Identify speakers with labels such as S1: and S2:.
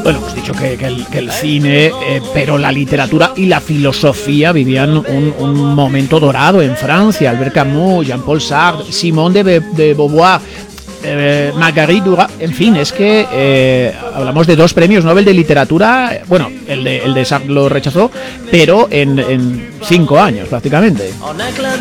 S1: Bueno, hemos dicho que el cine, pero la literatura y la filosofía vivían un momento dorado en Francia. Albert Camus, Jean-Paul Sartre, Simone de Beauvoir, Marguerite Duras. En fin, es que hablamos de 2 premios Nobel de literatura. Bueno, el de Sartre lo rechazó, pero en 5 años prácticamente.